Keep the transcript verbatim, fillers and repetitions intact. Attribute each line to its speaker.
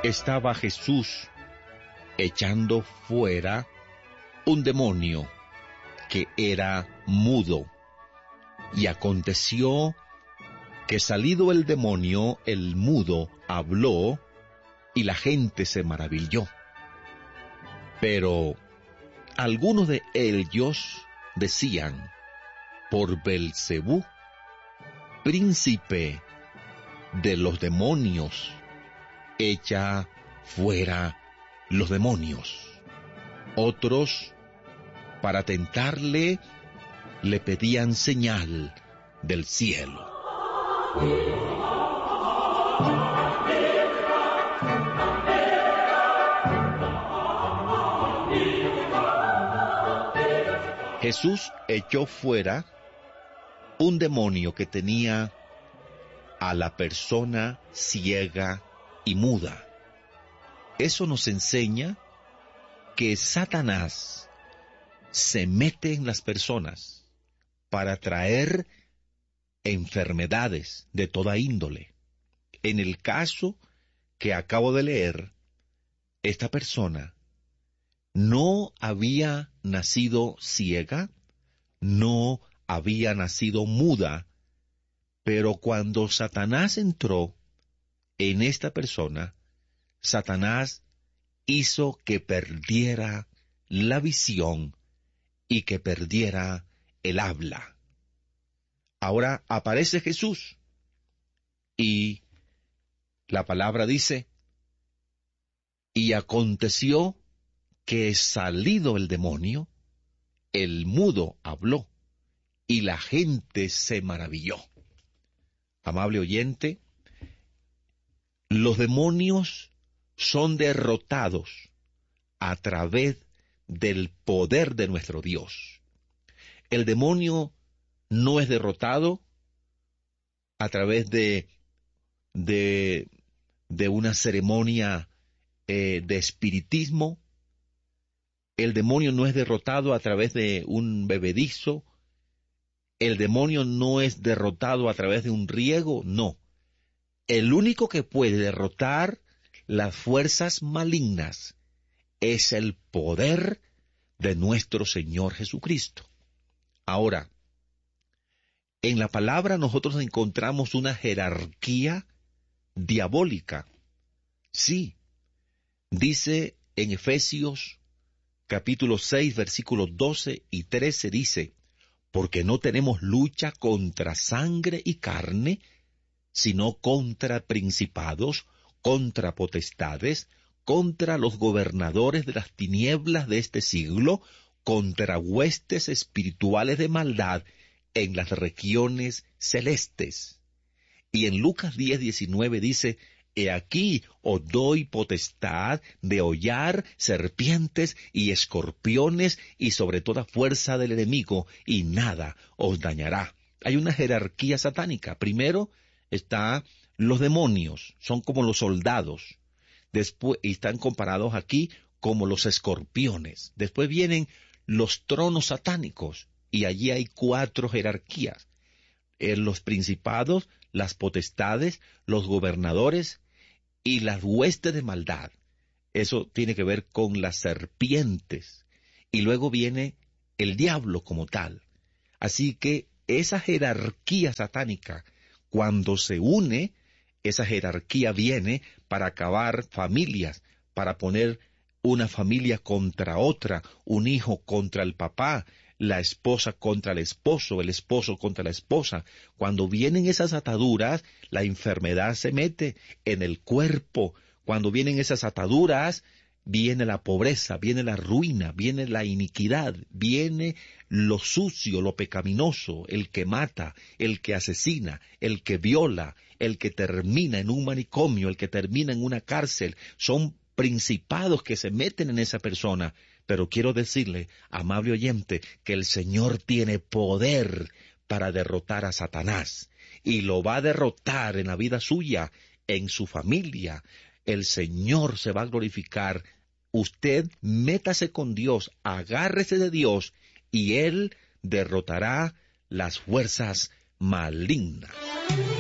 Speaker 1: estaba Jesús echando fuera un demonio que era mudo. Y aconteció que salido el demonio, el mudo habló, y la gente se maravilló. Pero algunos de ellos decían: por Belcebú, príncipe de los demonios, echa fuera los demonios. Otros, para tentarle, le pedían señal del cielo. Jesús echó fuera un demonio que tenía a la persona ciega y muda. Eso nos enseña que Satanás se mete en las personas para traer enfermedades de toda índole. En el caso que acabo de leer, esta persona no había nacido ciega, no había nacido muda, pero cuando Satanás entró en esta persona, Satanás hizo que perdiera la visión y que perdiera el habla. Ahora aparece Jesús y la palabra dice: y aconteció que salido el demonio, el mudo habló, y la gente se maravilló. Amable oyente, los demonios son derrotados a través del poder de nuestro Dios. El demonio no es derrotado a través de, de, de una ceremonia eh, de espiritismo. El demonio no es derrotado a través de un bebedizo. El demonio no es derrotado a través de un riego, no. El único que puede derrotar las fuerzas malignas es el poder de nuestro Señor Jesucristo. Ahora, en la palabra nosotros encontramos una jerarquía diabólica. Sí, dice en Efesios capítulo seis, versículos doce y trece, dice: porque no tenemos lucha contra sangre y carne, sino contra principados, contra potestades, contra los gobernadores de las tinieblas de este siglo, contra huestes espirituales de maldad en las regiones celestes. Y en Lucas diez, diecinueve dice: he aquí os doy potestad de hollar serpientes y escorpiones y sobre toda fuerza del enemigo, y nada os dañará. Hay una jerarquía satánica. Primero está los demonios, son como los soldados. Después, y están comparados aquí como los escorpiones. Después vienen los tronos satánicos, y allí hay cuatro jerarquías. Eh, los principados, las potestades, los gobernadores y las huestes de maldad. Eso tiene que ver con las serpientes. Y luego viene el diablo como tal. Así que esa jerarquía satánica, cuando se une, esa jerarquía viene para acabar familias, para poner una familia contra otra, un hijo contra el papá, la esposa contra el esposo, el esposo contra la esposa. Cuando vienen esas ataduras, la enfermedad se mete en el cuerpo. Cuando vienen esas ataduras, viene la pobreza, viene la ruina, viene la iniquidad, viene lo sucio, lo pecaminoso, el que mata, el que asesina, el que viola, el que termina en un manicomio, el que termina en una cárcel. Son principados que se meten en esa persona. Pero quiero decirle, amable oyente, que el Señor tiene poder para derrotar a Satanás, y lo va a derrotar en la vida suya, en su familia. El Señor se va a glorificar. Usted métase con Dios, agárrese de Dios, y Él derrotará las fuerzas malignas.